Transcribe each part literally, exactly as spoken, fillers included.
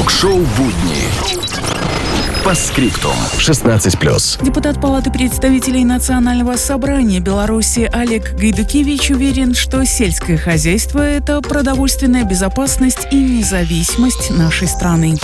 Ток-шоу «Будни». По скриптум. шестнадцать плюс. Депутат Палаты представителей Национального собрания Беларуси Олег Гайдукевич уверен, что сельское хозяйство – это продовольственная безопасность и независимость нашей страны.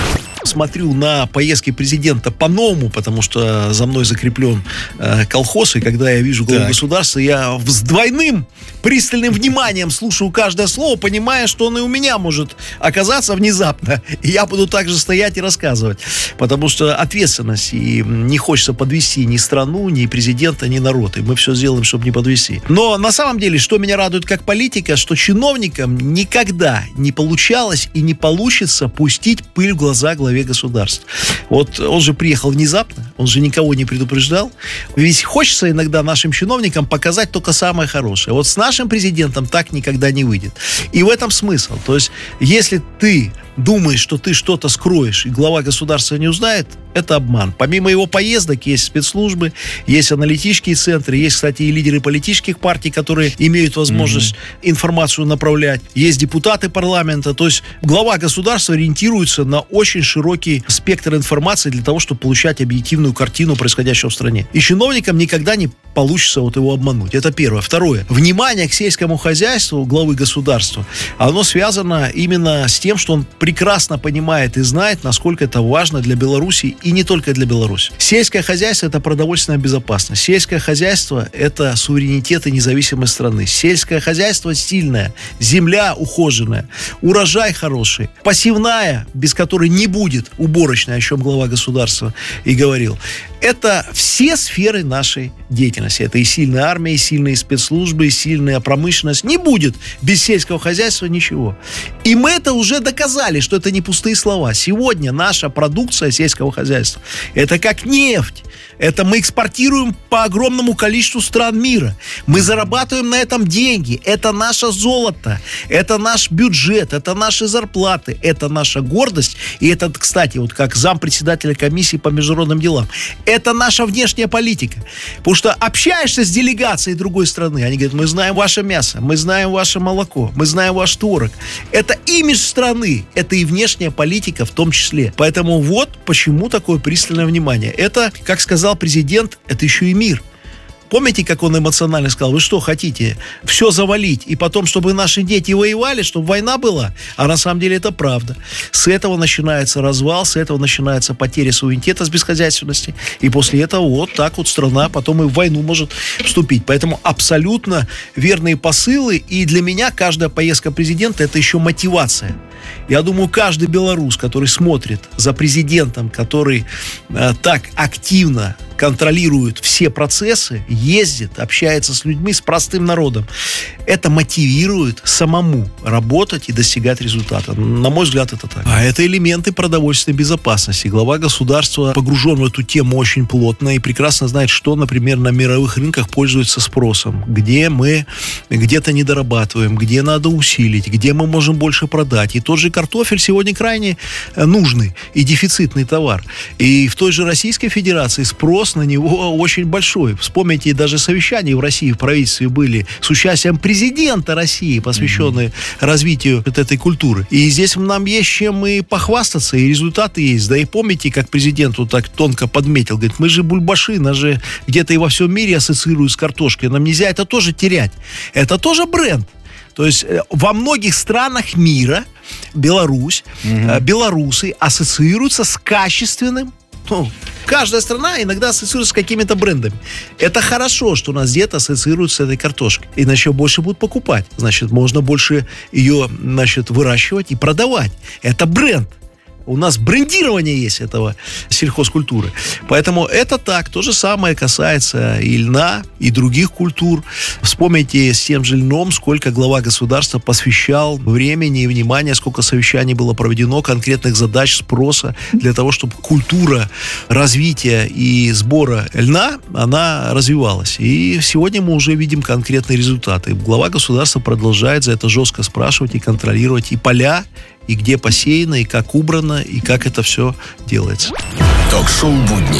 Смотрю на поездки президента по-новому, потому что за мной закреплен э, колхоз, и когда я вижу главу государства, я с двойным пристальным вниманием слушаю каждое слово, понимая, что он и у меня может оказаться внезапно, и я буду также стоять и рассказывать, потому что ответственность, и не хочется подвести ни страну, ни президента, ни народ, и мы все сделаем, чтобы не подвести. Но на самом деле, что меня радует как политика, что чиновникам никогда не получалось и не получится пустить пыль в глаза главе государства. Вот он же приехал внезапно, он же никого не предупреждал. Ведь хочется иногда нашим чиновникам показать только самое хорошее. Вот с нашим президентом так никогда не выйдет. И в этом смысл. То есть, если ты думаешь, что ты что-то скроешь, и глава государства не узнает, это обман. Помимо его поездок есть спецслужбы, есть аналитические центры, есть, кстати, и лидеры политических партий, которые имеют возможность mm-hmm. информацию направлять. Есть депутаты парламента. То есть глава государства ориентируется на очень широкий спектр информации для того, чтобы получать объективную картину происходящего в стране. И чиновникам никогда не получится вот его обмануть. Это первое. Второе. Внимание к сельскому хозяйству главы государства, оно связано именно с тем, что он прекрасно понимает и знает, насколько это важно для Беларуси и не только для Беларуси. Сельское хозяйство – это продовольственная безопасность. Сельское хозяйство – это суверенитет и независимость страны. Сельское хозяйство сильное, земля ухоженная, урожай хороший, посевная, без которой не будет уборочная, о чем глава государства и говорил. Это все сферы нашей деятельности. Это и сильная армия, и сильные спецслужбы, и сильная промышленность. Не будет без сельского хозяйства ничего. И мы это уже доказали, что это не пустые слова. Сегодня наша продукция сельского хозяйства – это как нефть. Это мы экспортируем по огромному количеству стран мира. Мы зарабатываем на этом деньги. Это наше золото. Это наш бюджет. Это наши зарплаты. Это наша гордость. И это, кстати, вот как зампредседателя комиссии по международным делам, это наша внешняя политика. Потому что общаешься с делегацией другой страны, они говорят: мы знаем ваше мясо, мы знаем ваше молоко, мы знаем ваш творог. Это имидж страны. Это и внешняя политика в том числе. Поэтому вот почему такое пристальное внимание. Это, как сказал президент, это еще и мир. Помните, как он эмоционально сказал: вы что, хотите все завалить, и потом, чтобы наши дети воевали, чтобы война была? А на самом деле это правда. С этого начинается развал, с этого начинается потеря суверенитета с бесхозяйственности, и после этого вот так вот страна потом и в войну может вступить. Поэтому абсолютно верные посылы, и для меня каждая поездка президента – это еще мотивация. Я думаю, каждый белорус, который смотрит за президентом, который э, так активно контролирует все процессы, ездит, общается с людьми, с простым народом, это мотивирует самому работать и достигать результата. На мой взгляд, это так. А это элементы продовольственной безопасности. Глава государства погружен в эту тему очень плотно и прекрасно знает, что, например, на мировых рынках пользуется спросом, где мы где-то недорабатываем, где надо усилить, где мы можем больше продать. И тот же картофель сегодня крайне нужный и дефицитный товар. И в той же Российской Федерации спрос на него очень большой. Вспомните, даже совещания в России, в правительстве были с участием президента России, посвященные mm-hmm. развитию вот этой культуры. И здесь нам есть чем и похвастаться, и результаты есть. Да и помните, как президент вот так тонко подметил, говорит: мы же бульбаши, нас же где-то и во всем мире ассоциируют с картошкой. Нам нельзя это тоже терять. Это тоже бренд. То есть во многих странах мира Беларусь, mm-hmm. белорусы ассоциируются с качественным. Ну, каждая страна иногда ассоциируется с какими-то брендами. Это хорошо, что у нас где-то ассоциируются с этой картошкой. Иначе больше будут покупать. Значит, можно больше ее, значит, выращивать и продавать. Это бренд. У нас брендирование есть этого сельхозкультуры. Поэтому это так. То же самое касается и льна, и других культур. Вспомните с тем же льном, сколько глава государства посвящал времени и внимания, сколько совещаний было проведено, конкретных задач, спроса для того, чтобы культура развития и сбора льна, она развивалась. И сегодня мы уже видим конкретные результаты. Глава государства продолжает за это жестко спрашивать и контролировать и поля, и где посеяно, и как убрано, и как это все делается. Ток-шоу «Будни».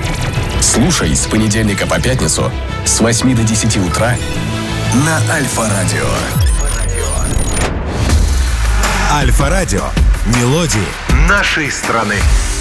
Слушай с понедельника по пятницу с восьми до десяти утра на Альфа-радио. Альфа-радио. Мелодии нашей страны.